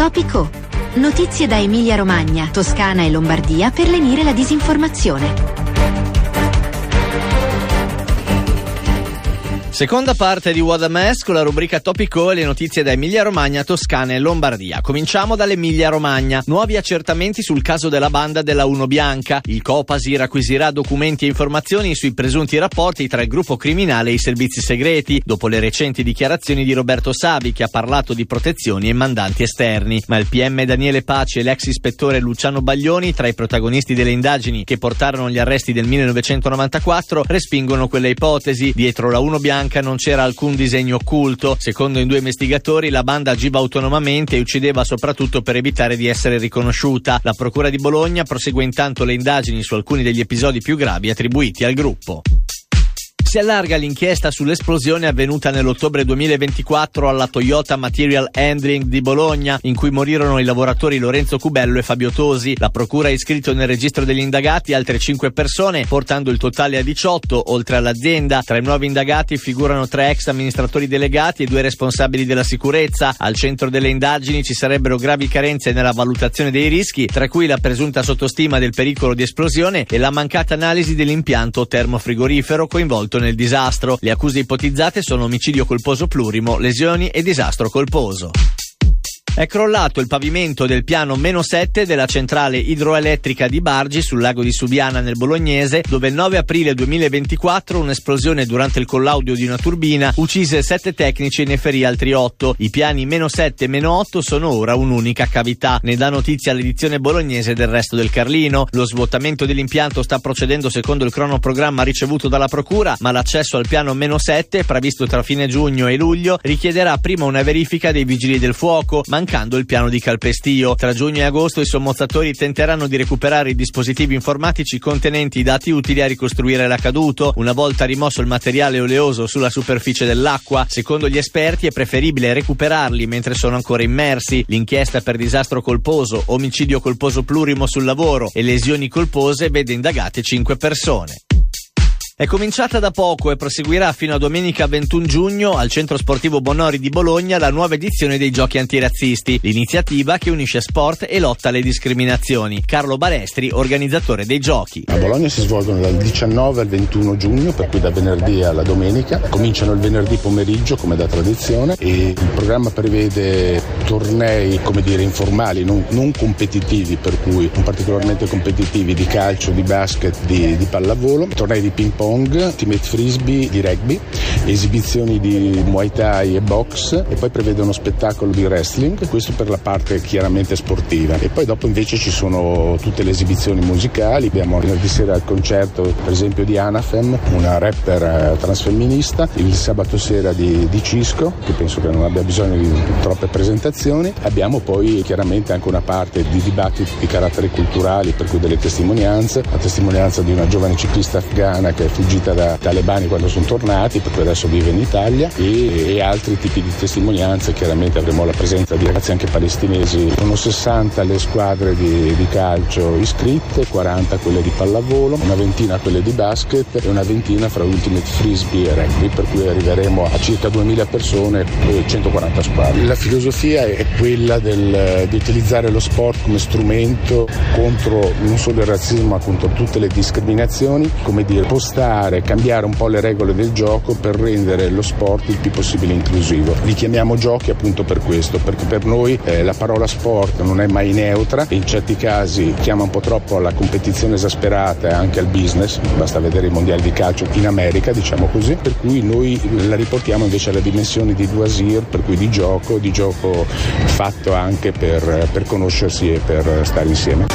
Topico. Notizie da Emilia-Romagna, Toscana e Lombardia per lenire la disinformazione. Seconda parte di What a Mess con la rubrica Topico e le notizie da Emilia-Romagna, Toscana e Lombardia. Cominciamo dall'Emilia-Romagna. Nuovi accertamenti sul caso della banda della Uno Bianca. Il Copasir acquisirà documenti e informazioni sui presunti rapporti tra il gruppo criminale e i servizi segreti, dopo le recenti dichiarazioni di Roberto Savi, che ha parlato di protezioni e mandanti esterni. Ma il PM Daniele Paci e l'ex ispettore Luciano Baglioni, tra i protagonisti delle indagini che portarono agli arresti del 1994, respingono quella ipotesi. Dietro la Uno Bianca non c'era alcun disegno occulto. Secondo i due investigatori, la banda agiva autonomamente e uccideva soprattutto per evitare di essere riconosciuta. La Procura di Bologna prosegue intanto le indagini su alcuni degli episodi più gravi attribuiti al gruppo. Si allarga l'inchiesta sull'esplosione avvenuta nell'ottobre 2024 alla Toyota Material Handling di Bologna, in cui morirono i lavoratori Lorenzo Cubello e Fabio Tosi. La procura ha iscritto nel registro degli indagati altre 5 persone, portando il totale a 18, oltre all'azienda. Tra i nuovi indagati figurano 3 ex amministratori delegati e 2 responsabili della sicurezza. Al centro delle indagini ci sarebbero gravi carenze nella valutazione dei rischi, tra cui la presunta sottostima del pericolo di esplosione e la mancata analisi dell'impianto termofrigorifero coinvolto nel disastro. Le accuse ipotizzate sono omicidio colposo plurimo, lesioni e disastro colposo. È crollato il pavimento del piano -7 della centrale idroelettrica di Bargi sul lago di Subiana nel Bolognese, dove il 9 aprile 2024 un'esplosione durante il collaudio di una turbina uccise 7 tecnici e ne ferì altri 8. I piani -7 e -8 sono ora un'unica cavità. Ne dà notizia l'edizione bolognese del Resto del Carlino. Lo svuotamento dell'impianto sta procedendo secondo il cronoprogramma ricevuto dalla procura, ma l'accesso al piano -7, previsto tra fine giugno e luglio, richiederà prima una verifica dei vigili del fuoco, mancando il piano di calpestio. Tra giugno e agosto i sommozzatori tenteranno di recuperare i dispositivi informatici contenenti i dati utili a ricostruire l'accaduto, una volta rimosso il materiale oleoso sulla superficie dell'acqua. Secondo gli esperti è preferibile recuperarli mentre sono ancora immersi. L'inchiesta per disastro colposo, omicidio colposo plurimo sul lavoro e lesioni colpose vede indagate 5 persone. È cominciata da poco e proseguirà fino a domenica 21 giugno al Centro Sportivo Bonori di Bologna la nuova edizione dei Giochi Antirazzisti, l'iniziativa che unisce sport e lotta alle discriminazioni. Carlo Balestri, organizzatore dei giochi. A Bologna si svolgono dal 19 al 21 giugno, per cui da venerdì alla domenica. Cominciano il venerdì pomeriggio come da tradizione e il programma prevede tornei, come dire, informali, non competitivi, per cui non particolarmente competitivi, di calcio, di basket, di pallavolo, tornei di ping pong, ultimate frisbee, di rugby, esibizioni di muay thai e box, e poi prevede uno spettacolo di wrestling, questo per la parte chiaramente sportiva. E poi dopo invece ci sono tutte le esibizioni musicali. Abbiamo venerdì sera il concerto per esempio di Anafem, una rapper transfemminista, il sabato sera di Cisco, che penso che non abbia bisogno di troppe presentazioni. Abbiamo poi chiaramente anche una parte di dibattiti di carattere culturali, per cui delle testimonianze, la testimonianza di una giovane ciclista afghana che è fuggita da talebani quando sono tornati, per cui adesso vive in Italia, e altri tipi di testimonianze. Chiaramente avremo la presenza di ragazzi anche palestinesi. Sono 60 le squadre di calcio iscritte, 40 quelle di pallavolo, una ventina quelle di basket e una ventina fra ultimate frisbee e rugby, per cui arriveremo a circa 2000 persone e 140 squadre. La filosofia è quella di utilizzare lo sport come strumento contro non solo il razzismo ma contro tutte le discriminazioni, come dire, cambiare un po' le regole del gioco per rendere lo sport il più possibile inclusivo. Li chiamiamo giochi appunto per questo, perché per noi la parola sport non è mai neutra e in certi casi chiama un po' troppo alla competizione esasperata e anche al business, basta vedere i mondiali di calcio in America, diciamo così, per cui noi la riportiamo invece alla dimensione di loisir, per cui di gioco fatto anche per conoscersi e per stare insieme.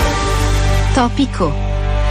Topico.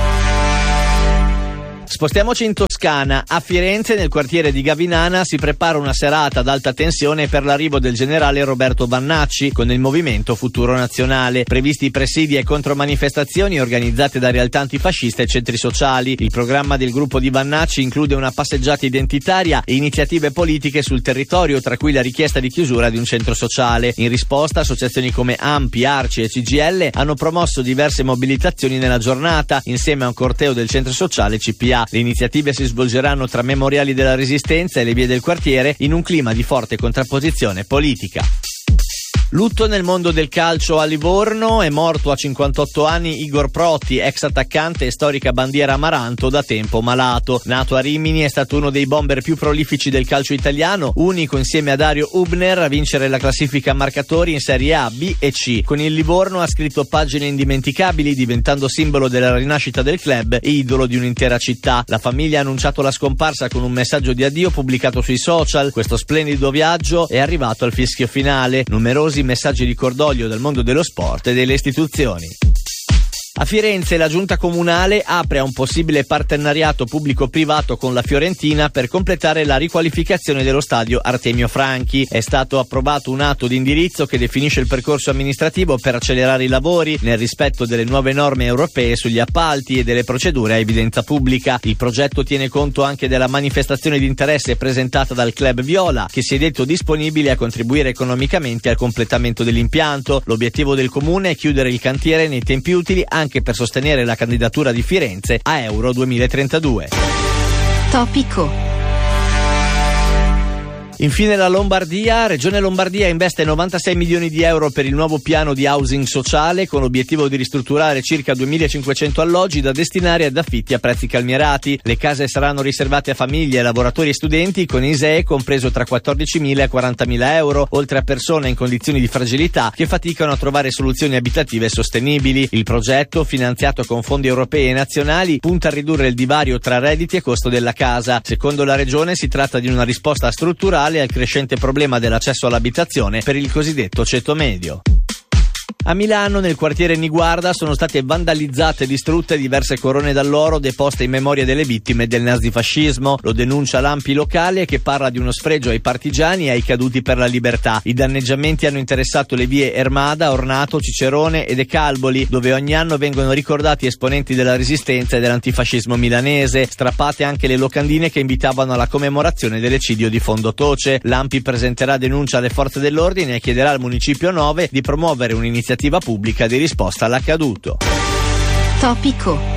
Spostiamoci in Toscana. A Firenze, nel quartiere di Gavinana, si prepara una serata ad alta tensione per l'arrivo del generale Roberto Vannacci con il movimento Futuro Nazionale. Previsti presidi e contromanifestazioni organizzate da realtà antifasciste e centri sociali. Il programma del gruppo di Vannacci include una passeggiata identitaria e iniziative politiche sul territorio, tra cui la richiesta di chiusura di un centro sociale. In risposta, associazioni come ANPI, ARCI e CGIL hanno promosso diverse mobilitazioni nella giornata, insieme a un corteo del centro sociale CPA. Le iniziative si svolgeranno tra memoriali della Resistenza e le vie del quartiere in un clima di forte contrapposizione politica. Lutto nel mondo del calcio a Livorno, è morto a 58 anni Igor Protti, ex attaccante e storica bandiera amaranto, da tempo malato. Nato a Rimini, è stato uno dei bomber più prolifici del calcio italiano, unico insieme a Dario Hübner a vincere la classifica marcatori in Serie A, B e C. Con il Livorno ha scritto pagine indimenticabili, diventando simbolo della rinascita del club e idolo di un'intera città. La famiglia ha annunciato la scomparsa con un messaggio di addio pubblicato sui social. Questo splendido viaggio è arrivato al fischio finale. Numerosi messaggi di cordoglio dal mondo dello sport e delle istituzioni. A Firenze la giunta comunale apre a un possibile partenariato pubblico-privato con la Fiorentina per completare la riqualificazione dello stadio Artemio Franchi. È stato approvato un atto di indirizzo che definisce il percorso amministrativo per accelerare i lavori nel rispetto delle nuove norme europee sugli appalti e delle procedure a evidenza pubblica. Il progetto tiene conto anche della manifestazione di interesse presentata dal club viola, che si è detto disponibile a contribuire economicamente al completamento dell'impianto. L'obiettivo del comune è chiudere il cantiere nei tempi utili anche per sostenere la candidatura di Firenze a Euro 2032. Topico. Infine la Lombardia. Regione Lombardia investe 96 milioni di euro per il nuovo piano di housing sociale con l'obiettivo di ristrutturare circa 2500 alloggi da destinare ad affitti a prezzi calmierati. Le case saranno riservate a famiglie, lavoratori e studenti con ISEE compreso tra 14.000 e 40.000 euro, oltre a persone in condizioni di fragilità che faticano a trovare soluzioni abitative sostenibili. Il progetto, finanziato con fondi europei e nazionali, punta a ridurre il divario tra redditi e costo della casa. Secondo la Regione si tratta di una risposta strutturale al crescente problema dell'accesso all'abitazione per il cosiddetto ceto medio. A Milano, nel quartiere Niguarda, sono state vandalizzate e distrutte diverse corone d'alloro deposte in memoria delle vittime del nazifascismo. Lo denuncia l'ANPI locale, che parla di uno sfregio ai partigiani e ai caduti per la libertà. I danneggiamenti hanno interessato le vie Ermada, Ornato, Cicerone e De Calboli, dove ogni anno vengono ricordati esponenti della resistenza e dell'antifascismo milanese. Strappate anche le locandine che invitavano alla commemorazione dell'eccidio di Fondotoce. L'ANPI presenterà denuncia alle forze dell'ordine e chiederà al Municipio 9 di promuovere un'iniziativa pubblica di risposta all'accaduto. Topico.